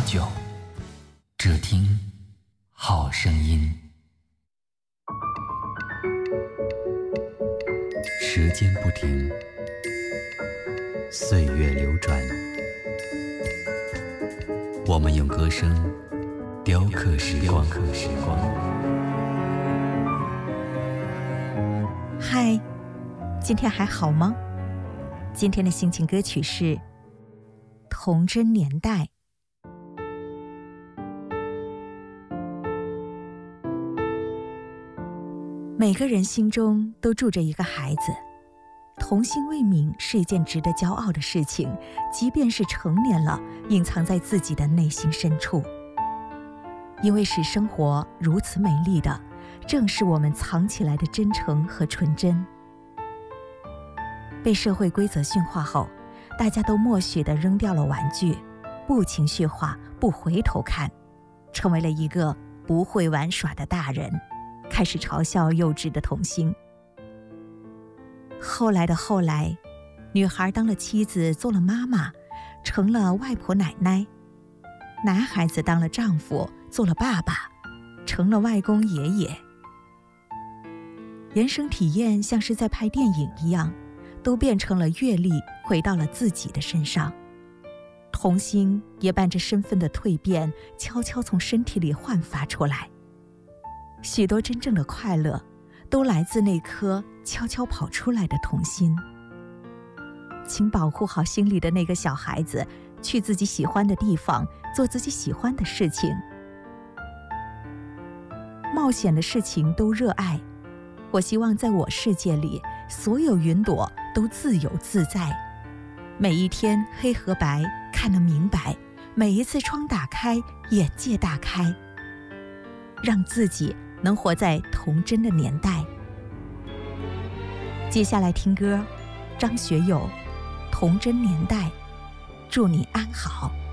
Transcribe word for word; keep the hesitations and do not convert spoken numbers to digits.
九，只听好声音。时间不停，岁月流转，我们用歌声雕刻时光。 嗨，今天还好吗？今天的心情歌曲是《童真年代》。每个人心中都住着一个孩子，童心未泯是一件值得骄傲的事情，即便是成年了，隐藏在自己的内心深处。因为使生活如此美丽的，正是我们藏起来的真诚和纯真。被社会规则驯化后，大家都默许地扔掉了玩具，不情绪化，不回头看，成为了一个不会玩耍的大人，开始嘲笑幼稚的童心。后来的后来，女孩当了妻子，做了妈妈，成了外婆奶奶；男孩子当了丈夫，做了爸爸，成了外公爷爷。人生体验像是在拍电影一样，都变成了阅历，回到了自己的身上。童心也伴着身份的蜕变，悄悄从身体里焕发出来。许多真正的快乐，都来自那颗悄悄跑出来的童心。请保护好心里的那个小孩子，去自己喜欢的地方，做自己喜欢的事情。冒险的事情都热爱，我希望在我世界里，所有云朵都自由自在。每一天黑和白看得明白，每一次窗打开，眼界大开，让自己能活在童真的年代。接下来听歌，张学友《童真年代》，祝你安好。